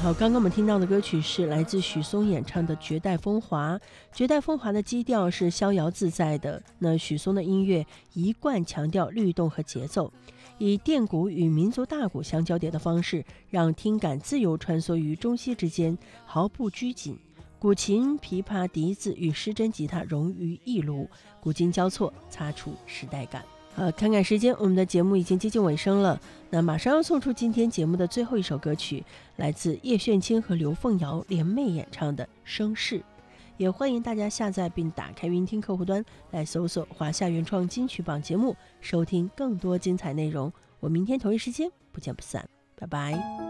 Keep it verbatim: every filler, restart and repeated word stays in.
好，刚刚我们听到的歌曲是来自许嵩演唱的《绝代风华》。《绝代风华》的基调是逍遥自在的，那许嵩的音乐一贯强调律动和节奏，以电鼓与民族大鼓相交叠的方式，让听感自由穿梭于中西之间，毫不拘谨。古琴、琵琶、笛子与失真吉他融于一炉，古今交错，擦出时代感。呃，看看时间，我们的节目已经接近尾声了。那马上要送出今天节目的最后一首歌曲，来自叶炫清和刘凤瑶联袂演唱的《声势》。也欢迎大家下载并打开云听客户端来搜索华夏原创金曲榜节目，收听更多精彩内容。我明天同一时间不见不散，拜拜。